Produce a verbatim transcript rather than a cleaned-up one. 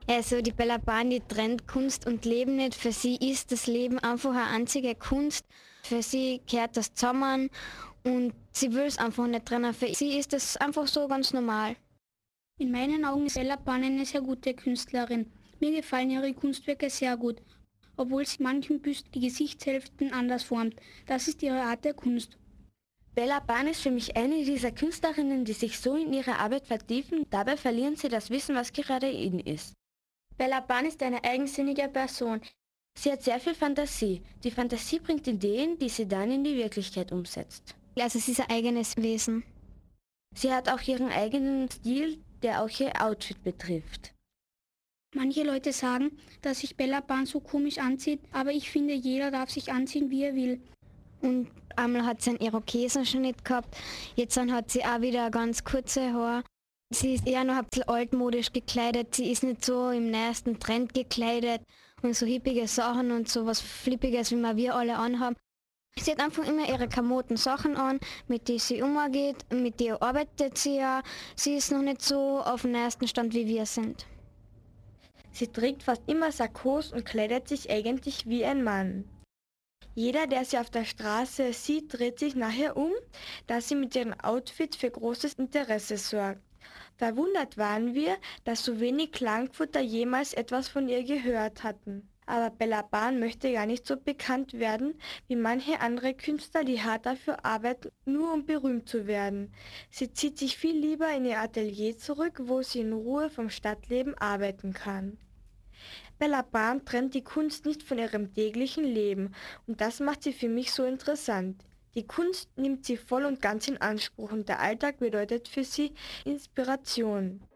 Also die Bella Barn, die trennt Kunst und Leben nicht. Für sie ist das Leben einfach eine einzige Kunst. Für sie gehört das zusammen und sie will es einfach nicht trennen. Für sie ist das einfach so ganz normal. In meinen Augen ist Bella Barn eine sehr gute Künstlerin. Mir gefallen ihre Kunstwerke sehr gut, obwohl sie manchen Büsten die Gesichtshälften anders formt. Das ist ihre Art der Kunst. Bella Barn ist für mich eine dieser Künstlerinnen, die sich so in ihre Arbeit vertiefen, dabei verlieren sie das Wissen, was gerade in ist. Bella Barn ist eine eigensinnige Person. Sie hat sehr viel Fantasie. Die Fantasie bringt Ideen, die sie dann in die Wirklichkeit umsetzt. Also sie ist ein eigenes Wesen. Sie hat auch ihren eigenen Stil, der auch ihr Outfit betrifft. Manche Leute sagen, dass sich Bella Barn so komisch anzieht, aber ich finde, jeder darf sich anziehen, wie er will. Und einmal hat sie einen Irokesen schon nicht gehabt, jetzt dann hat sie auch wieder ganz kurze Haare. Sie ist eher noch ein bisschen altmodisch gekleidet, sie ist nicht so im neuesten Trend gekleidet und so hippige Sachen und so was Flippiges, wie wir wir alle anhaben. Sie hat einfach immer ihre kamoten Sachen an, mit denen sie umgeht, mit denen arbeitet sie ja. Sie ist noch nicht so auf dem neuesten Stand, wie wir sind. Sie trägt fast immer Sakkos und kleidet sich eigentlich wie ein Mann. Jeder, der sie auf der Straße sieht, dreht sich nachher um, da sie mit ihrem Outfit für großes Interesse sorgt. Verwundert waren wir, dass so wenig Klagenfurter jemals etwas von ihr gehört hatten. Aber Bella Barn möchte gar nicht so bekannt werden wie manche andere Künstler, die hart dafür arbeiten, nur um berühmt zu werden. Sie zieht sich viel lieber in ihr Atelier zurück, wo sie in Ruhe vom Stadtleben arbeiten kann. Bella Barn trennt die Kunst nicht von ihrem täglichen Leben und das macht sie für mich so interessant. Die Kunst nimmt sie voll und ganz in Anspruch und der Alltag bedeutet für sie Inspiration.